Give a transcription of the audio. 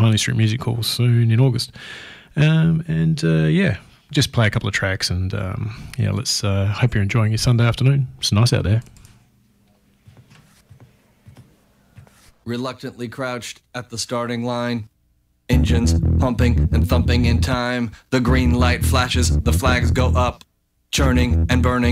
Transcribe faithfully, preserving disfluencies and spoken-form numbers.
Hindley Street Music Hall soon in August. Um, and uh, yeah, just play a couple of tracks and um, yeah, let's uh, hope you're enjoying your Sunday afternoon. It's nice out there. Reluctantly crouched at the starting line, engines pumping and thumping in time. The green light flashes, the flags go up, churning and burning.